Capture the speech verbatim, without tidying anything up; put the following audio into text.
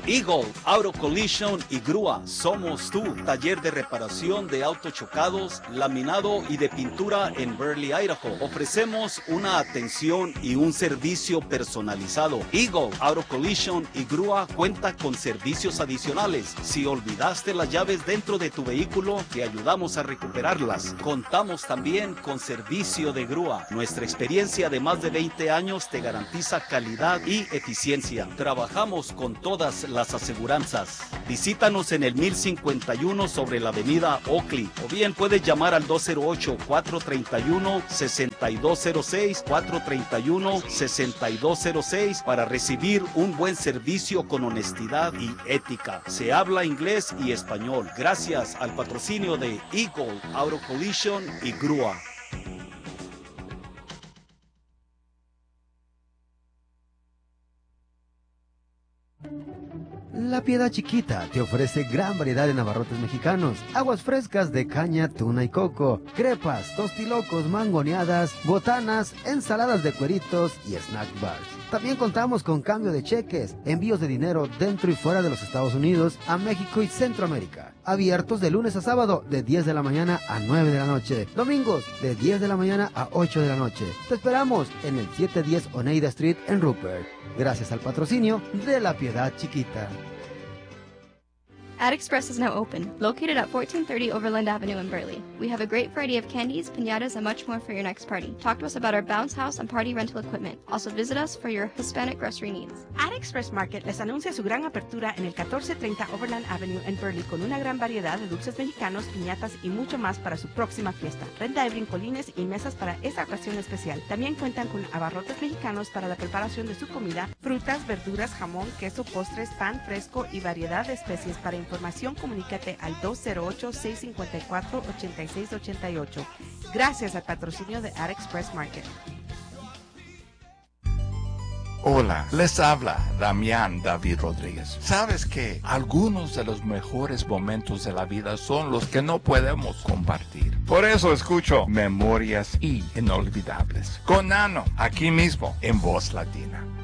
Eagle Auto Collision y Grúa. Somos tu taller de reparación de autos chocados, laminado y de pintura en Burley, Idaho. Ofrecemos una atención y un servicio personalizado. Eagle Auto Collision y Grúa cuenta con servicios adicionales. Si olvidaste las llaves dentro de tu vehículo, te ayudamos a recuperarlas. Contamos también con servicio de grúa. Nuestra experiencia de más de veinte años te garantiza calidad y eficiencia. Trabajamos con todas las aseguranzas. Visítanos en el mil cincuenta y uno sobre la avenida Oakley, o bien puedes llamar al dos cero ocho, cuatro tres uno, seis dos cero seis, cuatro tres uno, seis dos cero seis para recibir un buen servicio con honestidad y ética. Se habla inglés y español gracias al patrocinio de Eagle Auto Collision y Grúa. La Piedad Chiquita te ofrece gran variedad de abarrotes mexicanos, aguas frescas de caña, tuna y coco, crepas, tostilocos, mangoneadas, botanas, ensaladas de cueritos y snack bars. También contamos con cambio de cheques, envíos de dinero dentro y fuera de los Estados Unidos a México y Centroamérica. Abiertos de lunes a sábado de diez de la mañana a nueve de la noche. Domingos de diez de la mañana a ocho de la noche. Te esperamos en el setecientos diez Oneida Street en Rupert. Gracias al patrocinio de La Piedad Chiquita. Ad Express is now open, located at fourteen thirty Overland Avenue in Burley. We have a great variety of candies, piñatas, and much more for your next party. Talk to us about our bounce house and party rental equipment. Also visit us for your Hispanic grocery needs. Ad Express Market les anuncia su gran apertura en el catorce treinta Overland Avenue en Burley con una gran variedad de dulces mexicanos, piñatas y mucho más para su próxima fiesta. Renta de brincolines y mesas para esta ocasión especial. También cuentan con abarrotes mexicanos para la preparación de su comida, frutas, verduras, jamón, queso, postres, pan fresco y variedad de especies. Para información, comunícate al dos cero ocho, seis cinco cuatro, ocho seis ocho ocho. Gracias al patrocinio de Ad Express Market. Hola, les habla Damián David Rodríguez. ¿Sabes que algunos de los mejores momentos de la vida son los que no podemos compartir? Por eso escucho Memorias Inolvidables con Nano, aquí mismo en Voz Latina.